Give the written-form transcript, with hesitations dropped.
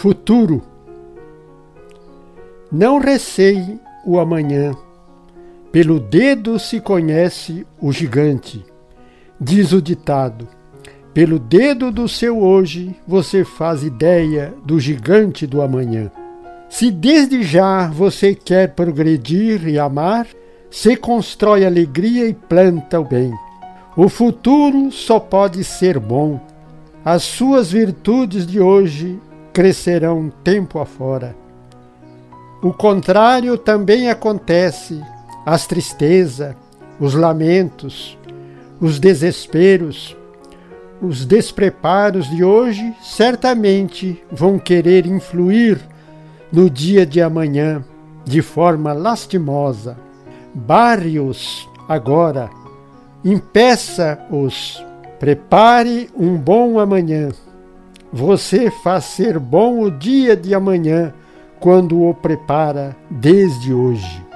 Futuro. Não receie o amanhã, pelo dedo se conhece o gigante. Diz o ditado: pelo dedo do seu hoje você faz ideia do gigante do amanhã. Se desde já você quer progredir e amar, se constrói alegria e planta o bem. O futuro só pode ser bom. As suas virtudes de hoje crescerão tempo afora. O contrário também acontece: as tristezas, os lamentos, os desesperos, os despreparos de hoje certamente vão querer influir no dia de amanhã de forma lastimosa. Barre-os agora, impeça-os, prepare um bom amanhã. Você faz ser bom o dia de amanhã quando o prepara desde hoje.